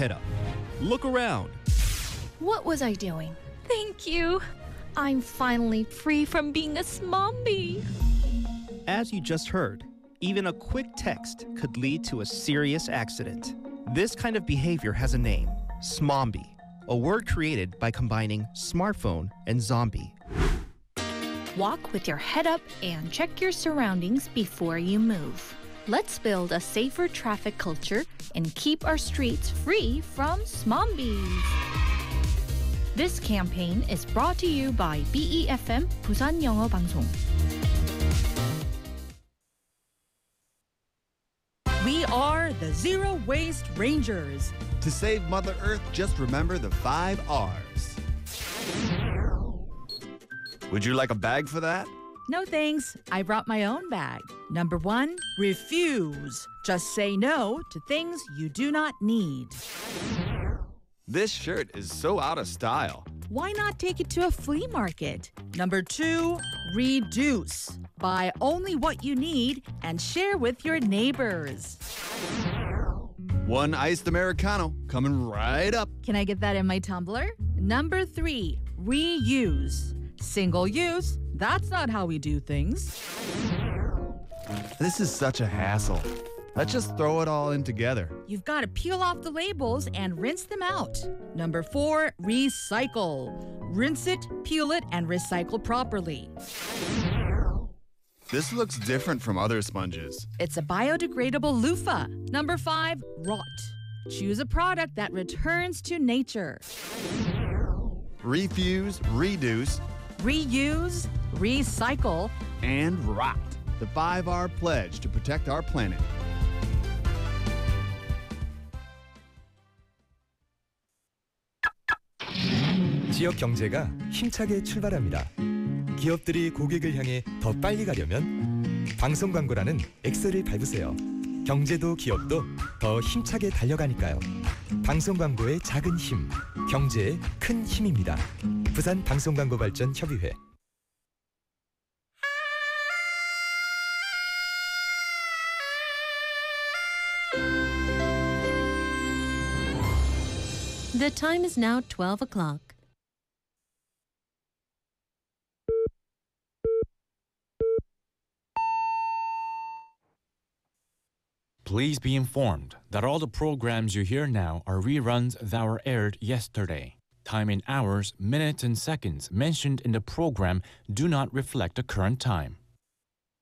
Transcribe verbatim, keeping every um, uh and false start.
head up. Look around. What was I doing? Thank you. I'm finally free from being a smombie. As you just heard, even a quick text could lead to a serious accident. This kind of behavior has a name, smombie, a word created by combining smartphone and zombie. Walk with your head up and check your surroundings before you move. Let's build a safer traffic culture and keep our streets free from smombies. This campaign is brought to you by B E F M 부산 영어 방송. We are the Zero Waste Rangers. To save Mother Earth, just remember the five R's. Would you like a bag for that? No thanks. I brought my own bag. Number one, refuse. Just say no to things you do not need. This shirt is so out of style. Why not take it to a flea market? Number two, reduce. Buy only what you need and share with your neighbors. One iced Americano coming right up. Can I get that in my tumbler? Number three, reuse. Single use, that's not how we do things. This is such a hassle. Let's just throw it all in together. You've got to peel off the labels and rinse them out. Number four, recycle. Rinse it, peel it, and recycle properly. This looks different from other sponges. It's a biodegradable loofah. Number five, rot. Choose a product that returns to nature. Refuse, reduce, reuse, recycle, and rot. The five R pledge to protect our planet. 지역 경제가 힘차게 출발합니다. 기업들이 고객을 향해 더 빨리 가려면 방송 광고라는 엑셀을 밟으세요. 경제도 기업도 더 힘차게 달려가니까요. 방송 광고의 작은 힘, 경제의 큰 힘입니다. 부산 방송광고발전협의회. The time is now twelve o'clock. Please be informed that all the programs you hear now are reruns that were aired yesterday. Time in hours, minutes, and seconds mentioned in the program do not reflect the current time.